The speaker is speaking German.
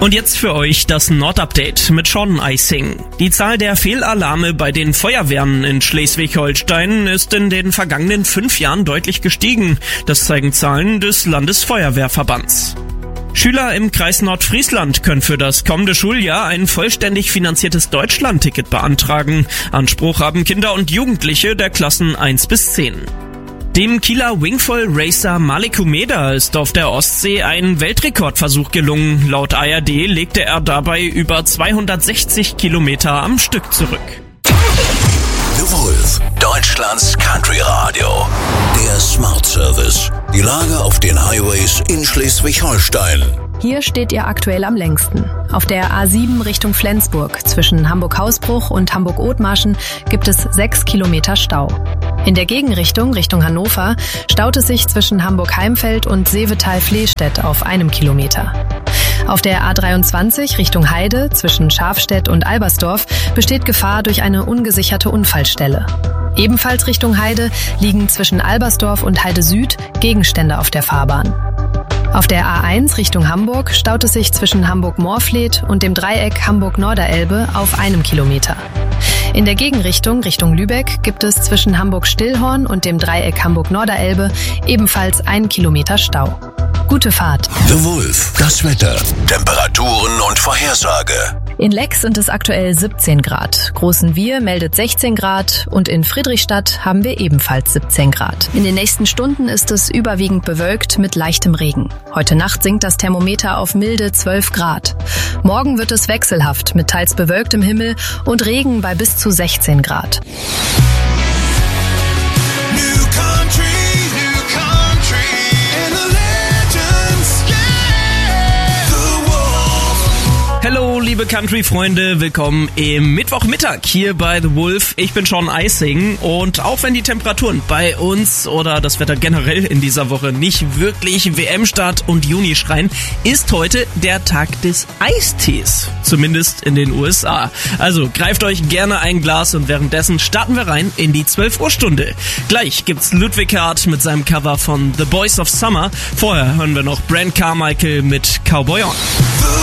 Und jetzt für euch das Nordupdate mit Sean Eising. Die Zahl der Fehlalarme bei den Feuerwehren in Schleswig-Holstein ist in den vergangenen 5 Jahren deutlich gestiegen. Das zeigen Zahlen des Landesfeuerwehrverbands. Schüler im Kreis Nordfriesland können für das kommende Schuljahr ein vollständig finanziertes Deutschland-Ticket beantragen. Anspruch haben Kinder und Jugendliche der Klassen 1 bis 10. Dem Kieler Wingfoil-Racer Malik Humeda ist auf der Ostsee ein Weltrekordversuch gelungen. Laut ARD legte er dabei über 260 Kilometer am Stück zurück. The Wolf, Deutschlands Country Radio. Der Smart Service. Die Lage auf den Highways in Schleswig-Holstein. Hier steht ihr aktuell am längsten. Auf der A7 Richtung Flensburg zwischen Hamburg-Hausbruch und Hamburg-Othmarschen gibt es 6 Kilometer Stau. In der Gegenrichtung, Richtung Hannover, staut es sich zwischen Hamburg-Heimfeld und Seevetal-Flehstedt auf 1 Kilometer. Auf der A23 Richtung Heide zwischen Schafstedt und Albersdorf besteht Gefahr durch eine ungesicherte Unfallstelle. Ebenfalls Richtung Heide liegen zwischen Albersdorf und Heide Süd Gegenstände auf der Fahrbahn. Auf der A1 Richtung Hamburg staut es sich zwischen Hamburg-Moorfleet und dem Dreieck Hamburg-Norderelbe auf 1 Kilometer. In der Gegenrichtung Richtung Lübeck gibt es zwischen Hamburg-Stillhorn und dem Dreieck Hamburg-Norderelbe ebenfalls 1 Kilometer Stau. Gute Fahrt. The Wolf, das Wetter, Temperaturen und Vorhersage. In Lex sind es aktuell 17 Grad. Großenwier meldet 16 Grad und in Friedrichstadt haben wir ebenfalls 17 Grad. In den nächsten Stunden ist es überwiegend bewölkt mit leichtem Regen. Heute Nacht sinkt das Thermometer auf milde 12 Grad. Morgen wird es wechselhaft mit teils bewölktem Himmel und Regen bei bis zu 16 Grad. Hallo liebe Country-Freunde, willkommen im Mittwochmittag hier bei The Wolf. Ich bin Sean Eising und auch wenn die Temperaturen bei uns oder das Wetter generell in dieser Woche nicht wirklich WM-Start und Juni schreien, ist heute der Tag des Eistees, zumindest in den USA. Also greift euch gerne ein Glas und währenddessen starten wir rein in die 12-Uhr-Stunde. Gleich gibt's Ludwig Hart mit seinem Cover von The Boys of Summer. Vorher hören wir noch Brand Carmichael mit Cowboy On.